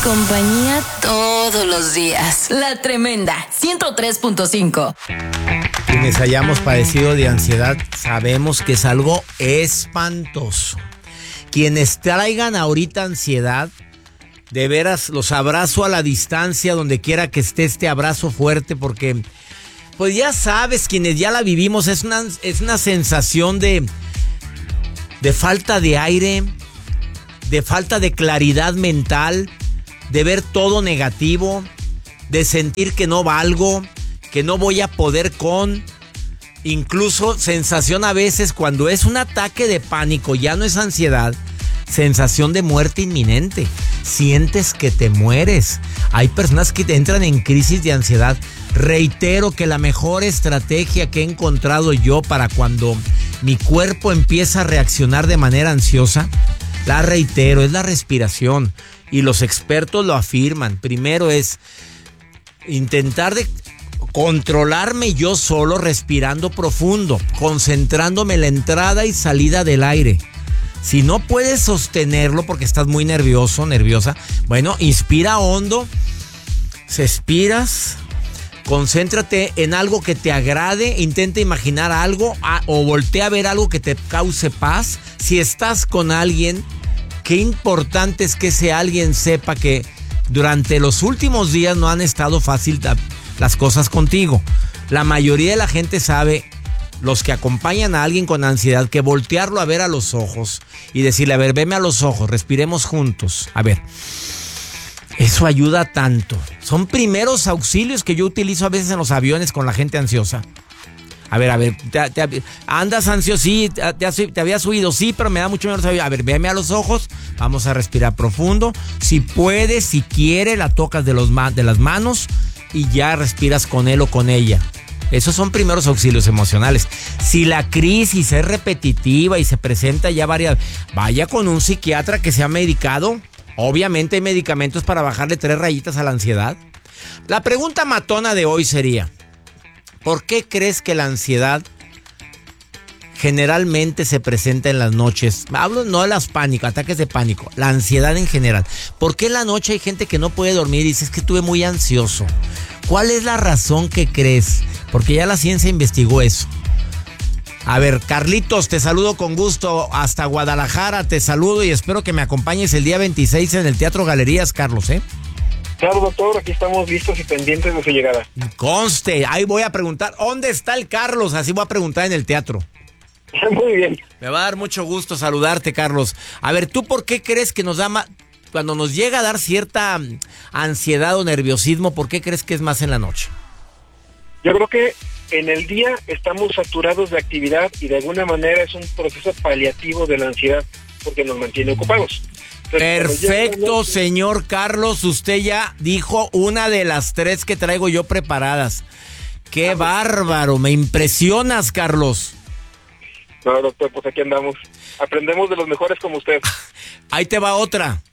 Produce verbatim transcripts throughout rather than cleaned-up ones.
compañía todos los días. La Tremenda, ciento tres punto cinco. Quienes hayamos padecido de ansiedad sabemos que es algo espantoso. Quienes traigan ahorita ansiedad, de veras los abrazo a la distancia, donde quiera que esté este abrazo fuerte, porque pues ya sabes, quienes ya la vivimos, es una, es una sensación de, de falta de aire, de falta de claridad mental, de ver todo negativo, de sentir que no valgo, que no voy a poder con, incluso sensación a veces cuando es un ataque de pánico, ya no es ansiedad, sensación de muerte inminente, sientes que te mueres. Hay personas que entran en crisis de ansiedad. Reitero que la mejor estrategia que he encontrado yo para cuando mi cuerpo empieza a reaccionar de manera ansiosa, la reitero, es la respiración, y los expertos lo afirman. Primero es intentar de controlarme yo solo respirando profundo, concentrándome en la entrada y salida del aire. Si no puedes sostenerlo porque estás muy nervioso, nerviosa, bueno, inspira hondo, expiras, concéntrate en algo que te agrade, intenta imaginar algo a, o voltea a ver algo que te cause paz. Si estás con alguien, qué importante es que ese alguien sepa que durante los últimos días no han estado fácil las cosas contigo. La mayoría de la gente sabe, los que acompañan a alguien con ansiedad, que voltearlo a ver a los ojos y decirle, a ver, veme a los ojos, respiremos juntos. A ver, eso ayuda tanto. Son primeros auxilios que yo utilizo a veces en los aviones con la gente ansiosa. A ver, a ver, te, te, ¿andas ansioso? Sí, te, te, te había subido, sí, pero me da mucho miedo. A ver, veme a los ojos, vamos a respirar profundo. Si puedes, si quiere, la tocas de, los, de las manos y ya respiras con él o con ella. Esos son primeros auxilios emocionales. Si la crisis es repetitiva y se presenta ya varias, vaya con un psiquiatra que sea medicado. Obviamente hay medicamentos para bajarle tres rayitas a la ansiedad. La pregunta matona de hoy sería, ¿por qué crees que la ansiedad generalmente se presenta en las noches? Hablo no de los pánicos, ataques de pánico, la ansiedad en general. ¿Por qué en la noche hay gente que no puede dormir y dice, es que estuve muy ansioso? ¿Cuál es la razón que crees? Porque ya la ciencia investigó eso. A ver, Carlitos, te saludo con gusto hasta Guadalajara, te saludo y espero que me acompañes el día veintiséis en el Teatro Galerías, Carlos, ¿eh? Claro, doctor, aquí estamos listos y pendientes de su llegada. Conste, ahí voy a preguntar, ¿dónde está el Carlos? Así voy a preguntar en el teatro. Muy bien. Me va a dar mucho gusto saludarte, Carlos. A ver, ¿tú por qué crees que nos da más, cuando nos llega a dar cierta ansiedad o nerviosismo, por qué crees que es más en la noche? Yo creo que en el día estamos saturados de actividad y de alguna manera es un proceso paliativo de la ansiedad porque nos mantiene ocupados. Entonces, perfecto, noche... señor Carlos, usted ya dijo una de las tres que traigo yo preparadas. ¡Qué ah, bárbaro! Me impresionas, Carlos. No, doctor, pues aquí andamos. Aprendemos de los mejores como usted. Ahí te va otra.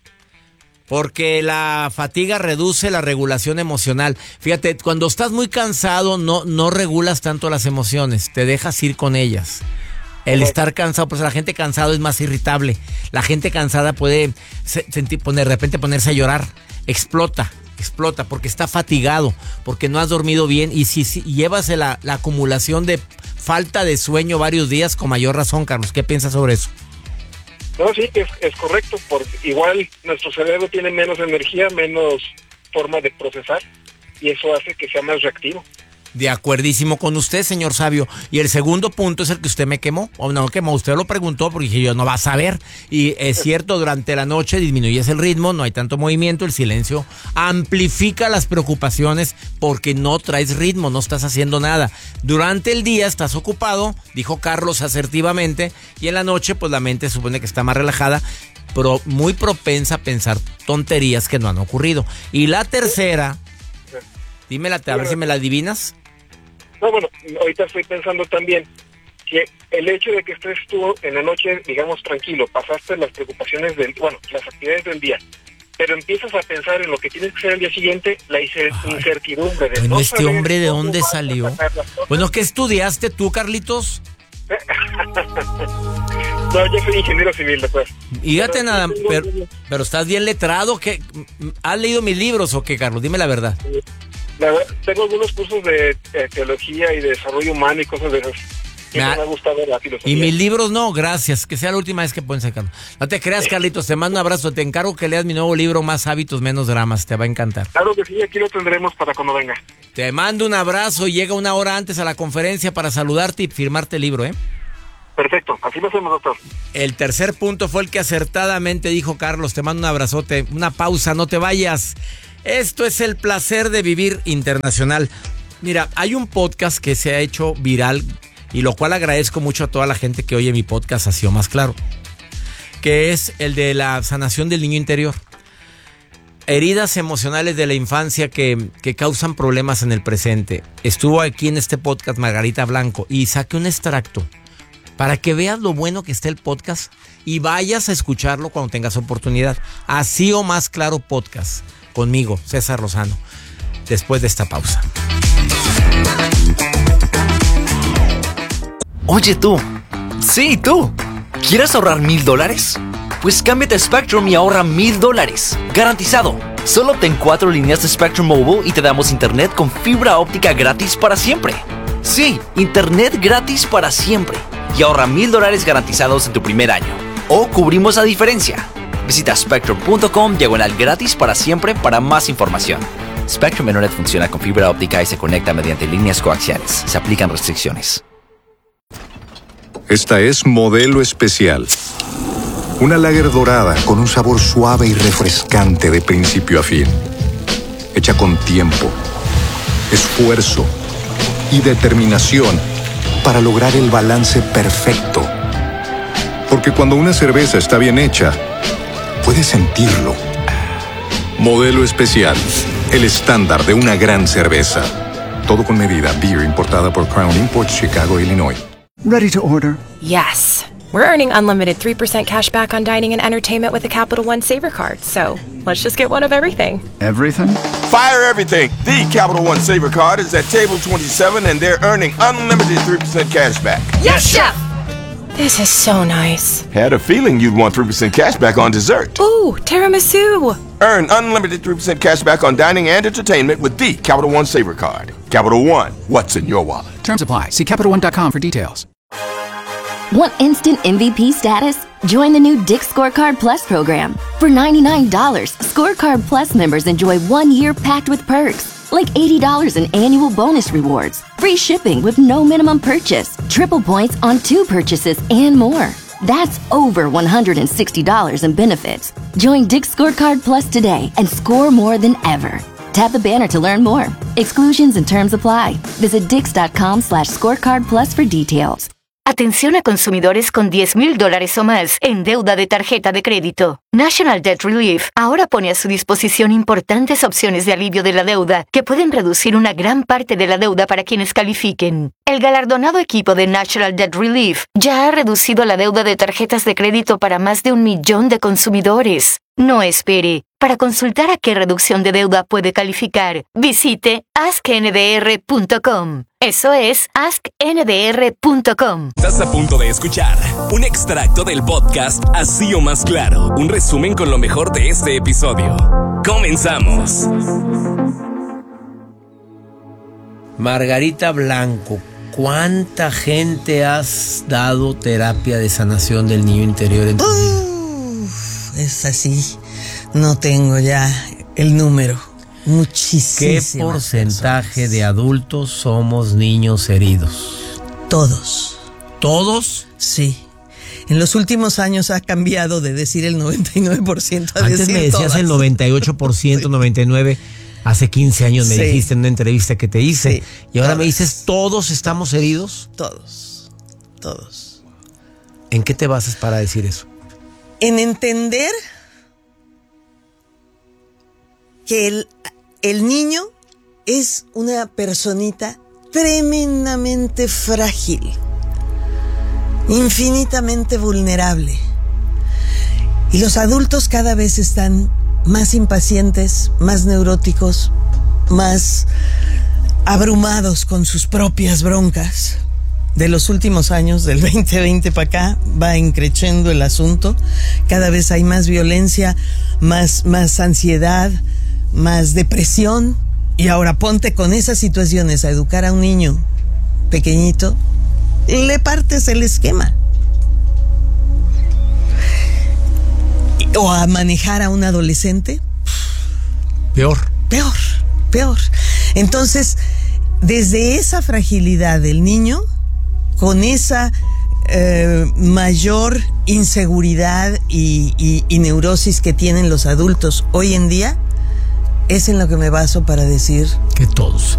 Porque la fatiga reduce la regulación emocional. Fíjate, cuando estás muy cansado no, no regulas tanto las emociones, te dejas ir con ellas. El estar cansado, pues la gente cansada es más irritable. La gente cansada puede sentir, poner, de repente ponerse a llorar. Explota, explota porque está fatigado, porque no has dormido bien. Y si, si llevas la, la acumulación de falta de sueño varios días, con mayor razón, Carlos. ¿Qué piensas sobre eso? No, sí, es, es correcto, porque igual nuestro cerebro tiene menos energía, menos forma de procesar, y eso hace que sea más reactivo. De acuerdísimo con usted, señor Sabio. Y el segundo punto es el que usted me quemó, o no quemó, usted lo preguntó porque dije yo, no va a saber. Y es cierto, durante la noche disminuyes el ritmo, no hay tanto movimiento, el silencio amplifica las preocupaciones porque no traes ritmo, no estás haciendo nada. Durante el día estás ocupado, dijo Carlos asertivamente, y en la noche pues la mente supone que está más relajada, pero muy propensa a pensar tonterías que no han ocurrido. Y la tercera, dímela, a ver si me la adivinas. No, bueno, ahorita estoy pensando también que el hecho de que estés tú en la noche, digamos, tranquilo, pasaste las preocupaciones del, bueno, las actividades del día, pero empiezas a pensar en lo que tienes que hacer al día siguiente, la incertidumbre de bueno, no este saber hombre de cómo dónde vas a salió. pasar las cosas. Bueno, ¿qué estudiaste tú, Carlitos? No, yo soy ingeniero civil, doctor. Fíjate nada, pero, pero estás bien letrado. ¿Qué? ¿Has leído mis libros o qué, Carlos? Dime la verdad. La verdad, tengo algunos cursos de eh, teología y de desarrollo humano y cosas de esas. Me ha gustado la filosofía. Y mis libros no, gracias. Que sea la última vez que pueden sacarlo. No te creas, Carlitos, te mando un abrazo. Te encargo que leas mi nuevo libro, Más hábitos, menos dramas. Te va a encantar. Claro que sí, aquí lo tendremos para cuando venga. Te mando un abrazo y llega una hora antes a la conferencia para saludarte y firmarte el libro, ¿eh? Perfecto, así lo hacemos, doctor. El tercer punto fue el que acertadamente dijo Carlos. Te mando un abrazote. Una pausa, no te vayas. Esto es El Placer de Vivir Internacional. Mira, hay un podcast que se ha hecho viral y lo cual agradezco mucho a toda la gente que oye mi podcast así o más claro, que es el de la sanación del niño interior. Heridas emocionales de la infancia que, que causan problemas en el presente. Estuvo aquí en este podcast Margarita Blanco y saqué un extracto para que veas lo bueno que está el podcast y vayas a escucharlo cuando tengas oportunidad. Así o más claro podcast conmigo, César Lozano, después de esta pausa. Oye tú, sí tú, ¿quieres ahorrar mil dólares? Pues cámbiate a Spectrum y ahorra mil dólares, garantizado. Solo obtén cuatro líneas de Spectrum Mobile y te damos internet con fibra óptica gratis para siempre. Sí, internet gratis para siempre. Y ahorra mil dólares garantizados en tu primer año. O cubrimos la diferencia. Visita spectrum punto com diagonal gratis para siempre para más información. Spectrum Internet funciona con fibra óptica y se conecta mediante líneas coaxiales. Se aplican restricciones. Esta es Modelo Especial. Una lager dorada con un sabor suave y refrescante de principio a fin. Hecha con tiempo, esfuerzo y determinación para lograr el balance perfecto. Porque cuando una cerveza está bien hecha, puedes sentirlo. Modelo Especial, el estándar de una gran cerveza. Todo con medida. Beer importada por Crown Imports, Chicago, Illinois. Ready to order? Yes. We're earning unlimited three percent cash back on dining and entertainment with the Capital One Saver Card. So let's just get one of everything. Everything? Fire everything. The Capital One Saver Card is at table twenty-seven and they're earning unlimited three percent cash back. Yes, Chef! This is so nice. Had a feeling you'd want three percent cash back on dessert. Ooh, tiramisu. Earn unlimited three percent cash back on dining and entertainment with the Capital One Saver Card. Capital One, what's in your wallet? Terms apply. See Capital One dot com for details. Want instant M V P status? Join the new Dick's Scorecard Plus program. For ninety-nine dollars, Scorecard Plus members enjoy one year packed with perks, like eighty dollars in annual bonus rewards, free shipping with no minimum purchase, triple points on two purchases, and more. That's over one hundred sixty dollars in benefits. Join Dick's Scorecard Plus today and score more than ever. Tap the banner to learn more. Exclusions and terms apply. Visit dix.com slash scorecard plus for details. Atención a consumidores con diez mil dólares o más en deuda de tarjeta de crédito. National Debt Relief ahora pone a su disposición importantes opciones de alivio de la deuda que pueden reducir una gran parte de la deuda para quienes califiquen. El galardonado equipo de National Debt Relief ya ha reducido la deuda de tarjetas de crédito para más de un millón de consumidores. No espere. Para consultar a qué reducción de deuda puede calificar, visite ask n d r punto com. Eso es ask n d r punto com. Estás a punto de escuchar un extracto del podcast Así o Más Claro, un resumen con lo mejor de este episodio. Comenzamos. Margarita Blanco, ¿cuánta gente has dado terapia de sanación del niño interior en tu vida? Uf, es así. No tengo ya el número. Muchísimas. ¿Qué porcentaje personas de adultos somos niños heridos? Todos. ¿Todos? Sí. En los últimos años ha cambiado de decir el noventa y nueve por ciento a Antes decir me decías todas. el noventa y ocho por ciento, noventa y nueve por ciento. Hace quince años me Sí. dijiste en una entrevista que te hice. Sí. Y ahora Todas. me dices, ¿todos estamos heridos? Todos. Todos. ¿En qué te basas para decir eso? En entender que el, el niño es una personita tremendamente frágil, infinitamente vulnerable. Y los adultos cada vez están más impacientes, más neuróticos, más abrumados con sus propias broncas. de los últimos años, del veinte veinte para acá, va increciendo el asunto. Cada vez hay más violencia, más, más ansiedad, más depresión. Y ahora ponte con esas situaciones a educar a un niño pequeñito, le partes el esquema. O a manejar a un adolescente. Peor. Peor, peor. Entonces, desde esa fragilidad del niño, con esa eh, mayor inseguridad y, y, y neurosis que tienen los adultos hoy en día, es en lo que me baso para decir que todos